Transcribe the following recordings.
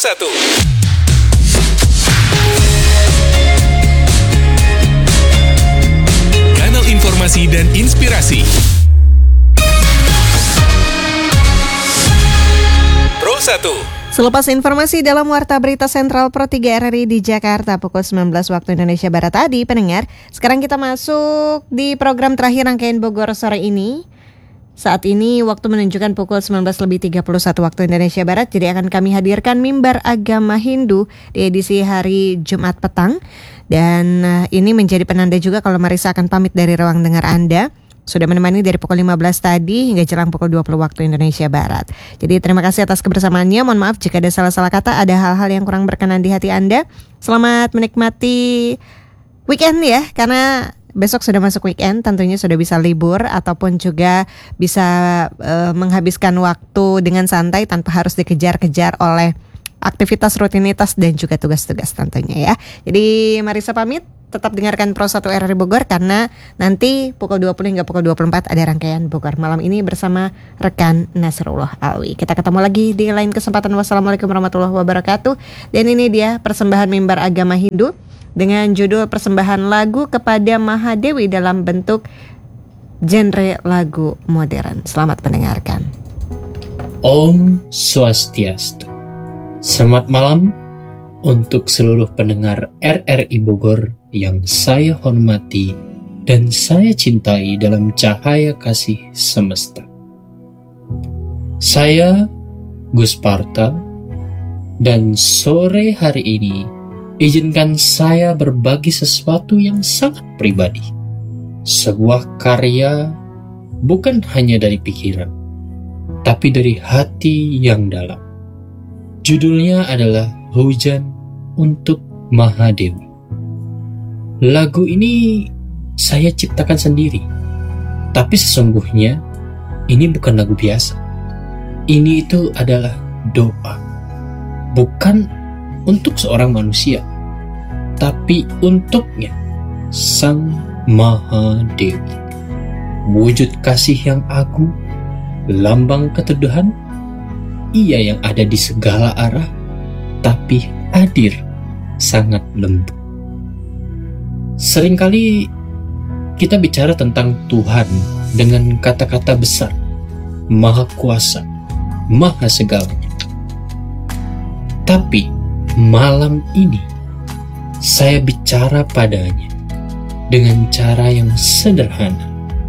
Pro 1. Kanal informasi dan inspirasi. Pro 1. Selepas informasi dalam Warta Berita Sentral Pro 3 RRI di Jakarta pukul 19 waktu Indonesia Barat tadi, pendengar, sekarang kita masuk di program terakhir rangkaian Bogor sore ini. Saat ini waktu menunjukkan pukul 19.31 waktu Indonesia Barat, jadi akan kami hadirkan Mimbar Agama Hindu di edisi hari Jumat petang. Dan ini menjadi penanda juga kalau Marisa akan pamit dari ruang dengar Anda. Sudah menemani dari pukul 15 tadi hingga jelang pukul 20 waktu Indonesia Barat. Jadi terima kasih atas kebersamaannya. Mohon maaf jika ada salah-salah kata, ada hal-hal yang kurang berkenan di hati Anda. Selamat menikmati weekend ya, karena besok sudah masuk weekend, tentunya sudah bisa libur ataupun juga bisa menghabiskan waktu dengan santai tanpa harus dikejar-kejar oleh aktivitas rutinitas dan juga tugas-tugas tentunya ya. Jadi Marisa pamit, tetap dengarkan Pro 1 RRI Bogor karena nanti pukul 20 hingga pukul 24 ada rangkaian Bogor malam ini bersama rekan Nasrullah Alwi. Kita ketemu lagi di lain kesempatan. Wassalamualaikum warahmatullahi wabarakatuh. Dan ini dia persembahan Mimbar Agama Hindu dengan judul persembahan lagu kepada Mahadewi dalam bentuk genre lagu modern. Selamat mendengarkan. Om Swastiastu. Selamat malam untuk seluruh pendengar RRI Bogor yang saya hormati dan saya cintai dalam cahaya kasih semesta. Saya Gus Parta, dan sore hari ini izinkan saya berbagi sesuatu yang sangat pribadi. Sebuah karya bukan hanya dari pikiran, tapi dari hati yang dalam. Judulnya adalah Hujan untuk Mahadewi. Lagu ini saya ciptakan sendiri, tapi sesungguhnya ini bukan lagu biasa. Ini itu adalah doa, bukan untuk seorang manusia, tapi untuknya Sang Mahadewi. Wujud kasih yang agung, lambang keteduhan. Ia yang ada di segala arah, tapi hadir sangat lembut. Seringkali kita bicara tentang Tuhan dengan kata-kata besar, Maha Kuasa, Maha Segalanya. Tapi malam ini saya bicara padanya dengan cara yang sederhana.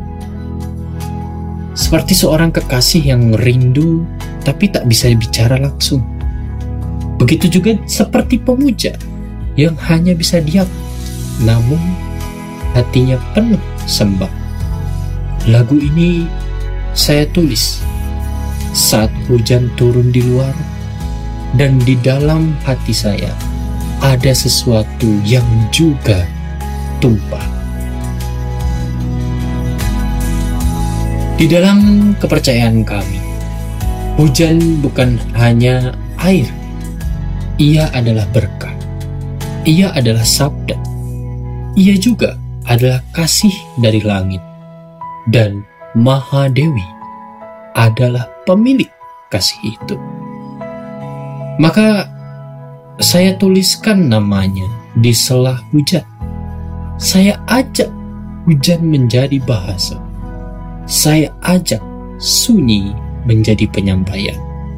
Seperti seorang kekasih yang rindu tapi tak bisa bicara langsung. Begitu juga seperti pemuja yang hanya bisa diam, namun hatinya penuh sembah. Lagu ini saya tulis saat hujan turun di luar, dan di dalam hati saya ada sesuatu yang juga tumpah. Di dalam kepercayaan kami, hujan bukan hanya air, ia adalah berkah, ia adalah sabda, ia juga adalah kasih dari langit, dan Mahadewi adalah pemilik kasih itu. Maka saya tuliskan namanya di sela hujan. Saya ajak hujan menjadi bahasa. Saya ajak sunyi menjadi penyampaian.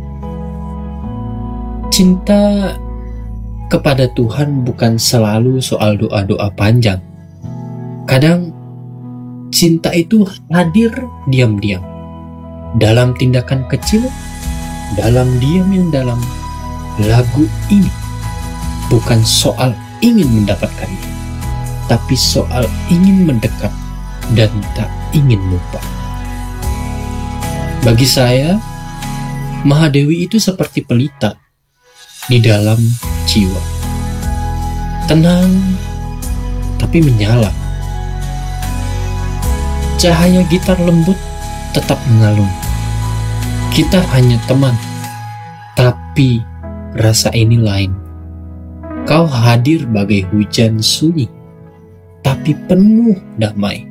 Cinta kepada Tuhan bukan selalu soal doa-doa panjang. Kadang cinta itu hadir diam-diam, dalam tindakan kecil, dalam diam yang dalam. Lagu ini bukan soal ingin mendapatkannya, tapi soal ingin mendekat dan tak ingin lupa. Bagi saya, Mahadewi itu seperti pelita di dalam jiwa. Tenang, tapi menyala. Cahaya gitar lembut tetap mengalun. Kita hanya teman, tapi rasa ini lain. Kau hadir bagai hujan sunyi, tapi penuh damai.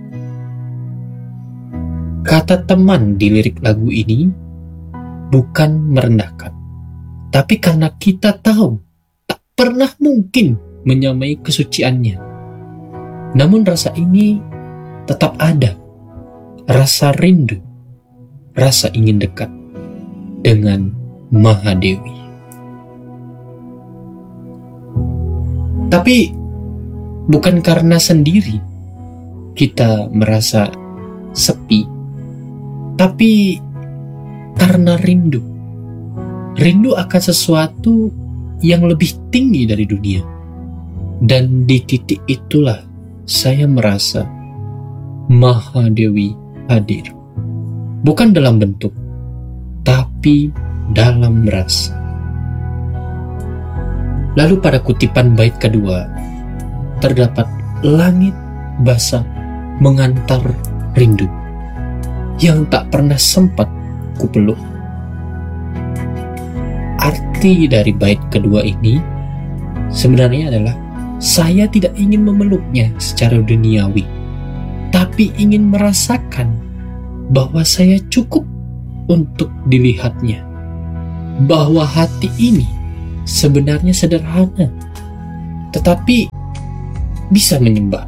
Kata teman di lirik lagu ini bukan merendahkan, Tapi karena kita tahu tak pernah mungkin menyamai kesuciannya, namun rasa ini tetap ada. Rasa rindu, rasa ingin dekat dengan Mahadewi. Tapi bukan karena sendiri kita merasa sepi, tapi karena rindu. Rindu akan sesuatu yang lebih tinggi dari dunia. Dan di titik itulah saya merasa Mahadewi hadir. Bukan dalam bentuk, tapi dalam rasa. Lalu pada kutipan bait kedua, terdapat langit basah mengantar rindu yang tak pernah sempat kupeluk. Arti dari bait kedua ini sebenarnya adalah saya tidak ingin memeluknya secara duniawi, tapi ingin merasakan bahwa saya cukup untuk dilihatnya, bahwa hati ini sebenarnya sederhana, tetapi bisa menyembah.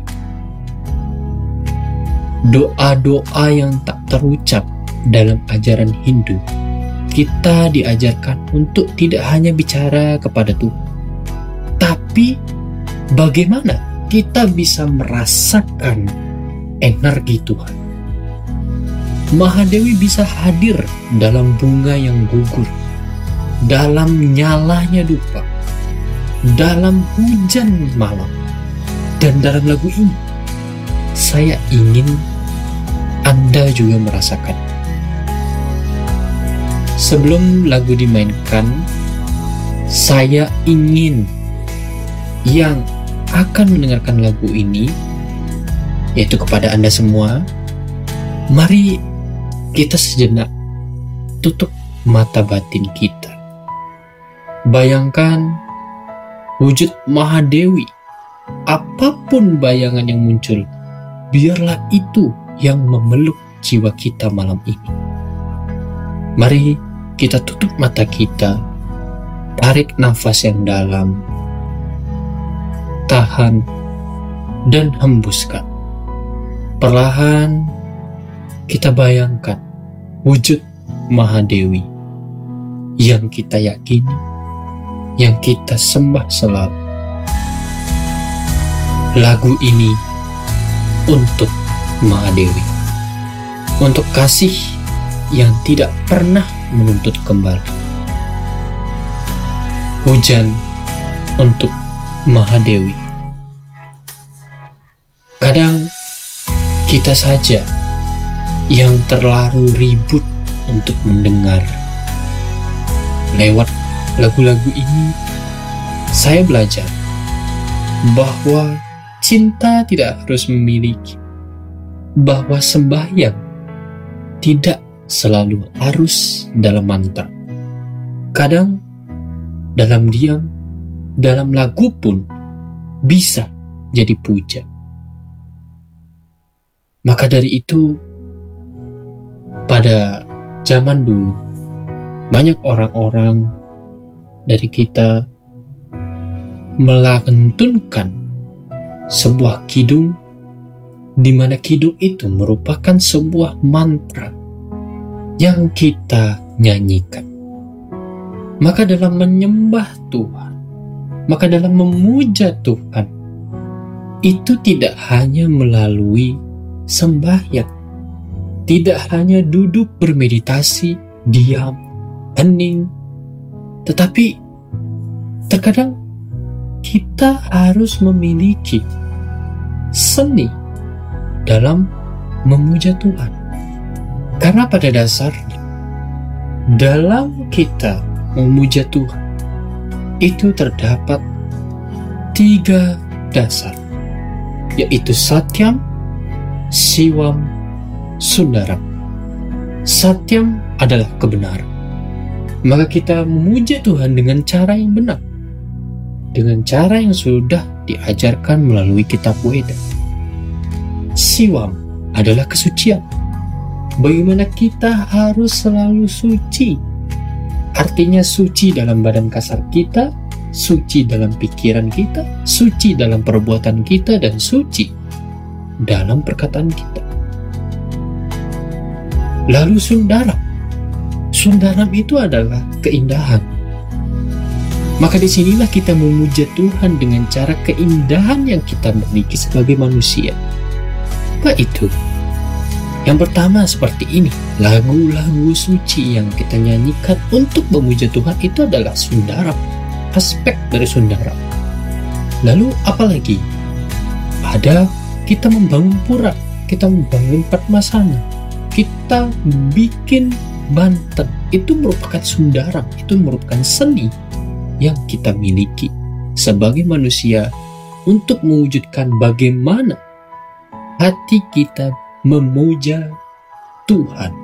Doa-doa yang tak terucap dalam ajaran Hindu, kita diajarkan untuk tidak hanya bicara kepada Tuhan, tapi bagaimana kita bisa merasakan energi Tuhan. Mahadewi bisa hadir dalam bunga yang gugur, dalam nyalanya dupa, dalam hujan malam. Dan dalam lagu ini, saya ingin Anda juga merasakan. Sebelum lagu dimainkan, saya ingin yang akan mendengarkan lagu ini, yaitu kepada Anda semua, mari kita sejenak tutup mata batin kita. Bayangkan wujud Mahadewi. Apapun bayangan yang muncul, biarlah itu yang memeluk jiwa kita malam ini. Mari kita tutup mata kita, tarik nafas yang dalam, tahan, dan hembuskan. Perlahan kita bayangkan wujud Mahadewi yang kita yakini, yang kita sembah selalu. Lagu ini untuk Mahadewi, untuk kasih yang tidak pernah menuntut kembali. Hujan untuk Mahadewi. Kadang kita saja yang terlalu ribut untuk mendengar. Lewat lagu-lagu ini, saya belajar bahwa cinta tidak harus memiliki, bahwa sembahyang tidak selalu harus dalam mantra. Kadang dalam diam, dalam lagu pun bisa jadi puja. Maka dari itu, pada zaman dulu, banyak orang-orang dari kita melantunkan sebuah kidung, di mana kidung itu merupakan sebuah mantra yang kita nyanyikan. Maka dalam menyembah Tuhan, maka dalam memuja Tuhan, itu tidak hanya melalui sembahyang, tidak hanya duduk bermeditasi, diam, hening, tetapi terkadang kita harus memiliki seni dalam memuja Tuhan. Karena pada dasarnya, dalam kita memuja Tuhan, itu terdapat 3 dasar, yaitu Satyam, Siwam, Sundaram. Satyam adalah kebenaran. Maka kita memuja Tuhan dengan cara yang benar, dengan cara yang sudah diajarkan melalui kitab Weda. Siwam adalah kesucian. Bagaimana kita harus selalu suci. Artinya suci dalam badan kasar kita, suci dalam pikiran kita, suci dalam perbuatan kita, dan suci dalam perkataan kita. Lalu sundaram. Sundaram itu adalah keindahan. Maka disinilah kita memuja Tuhan dengan cara keindahan yang kita miliki sebagai manusia. Apa itu? Yang pertama seperti ini, lagu-lagu suci yang kita nyanyikan untuk memuja Tuhan itu adalah sundaram, aspek dari sundaram. Lalu apalagi? Ada kita membangun pura, kita membangun padmasana, kita bikin banten, itu merupakan sundaram, itu merupakan seni yang kita miliki sebagai manusia untuk mewujudkan bagaimana hati kita memuja Tuhan.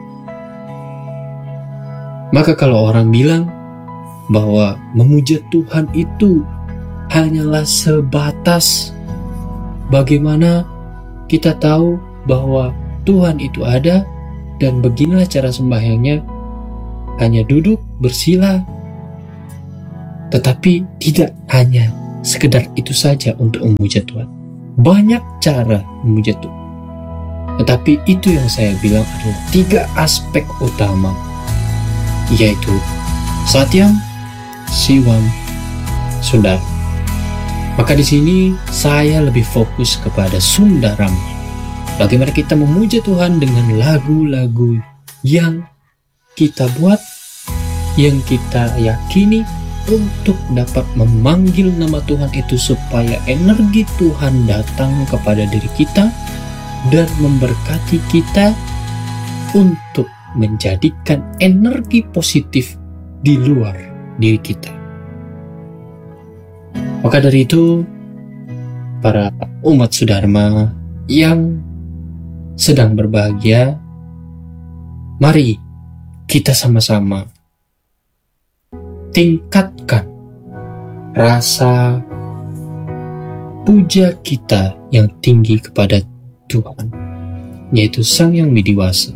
Maka kalau orang bilang bahwa memuja Tuhan itu hanyalah sebatas bagaimana kita tahu bahwa Tuhan itu ada dan beginilah cara sembahyangnya, hanya duduk, bersila, tetapi tidak hanya sekedar itu saja untuk memuja Tuhan. Banyak cara memuja Tuhan. Tetapi itu yang saya bilang adalah 3 aspek utama, yaitu Satyam, Siwam, Sundaram. Maka di sini saya lebih fokus kepada Sundaram. Bagaimana kita memuja Tuhan dengan lagu-lagu yang kita buat, yang kita yakini untuk dapat memanggil nama Tuhan itu supaya energi Tuhan datang kepada diri kita dan memberkati kita untuk menjadikan energi positif di luar diri kita. Maka dari itu, para umat Sudharma yang sedang berbahagia, mari kita sama-sama tingkatkan rasa puja kita yang tinggi kepada Tuhan, yaitu Sang Yang Widiwasa.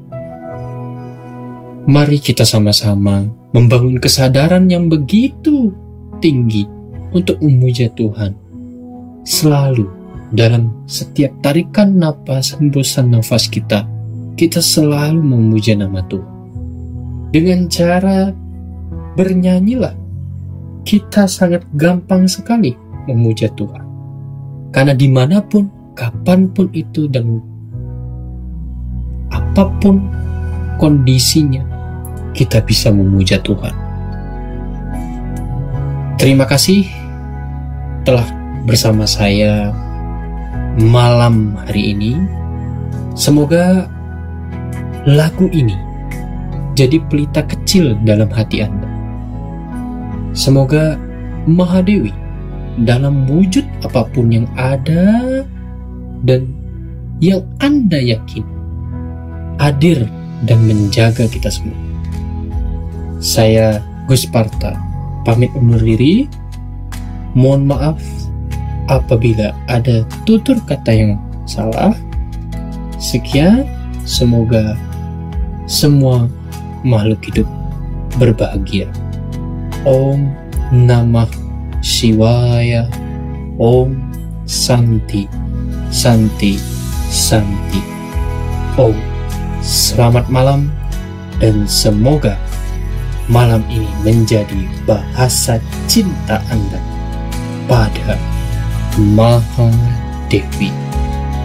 Mari kita sama-sama membangun kesadaran yang begitu tinggi untuk memuja Tuhan. Selalu dalam setiap tarikan napas, hembusan nafas kita selalu memuja nama Tuhan. Dengan cara bernyanyilah, kita sangat gampang sekali memuja Tuhan. Karena dimanapun, kapanpun itu, dan apapun kondisinya, kita bisa memuja Tuhan. Terima kasih telah bersama saya malam hari ini. Semoga lagu ini jadi pelita kecil dalam hati Anda. Semoga Mahadewi dalam wujud apapun yang ada dan yang Anda yakin hadir dan menjaga kita semua. Saya Gus Parta pamit undur diri. Mohon maaf apabila ada tutur kata yang salah. Sekian, semoga semua makhluk hidup berbahagia. Om Namah Shivaya. Om Santi Santi Santi. Om. Selamat malam, dan semoga malam ini menjadi bahasa cinta Anda pada Mahadewi.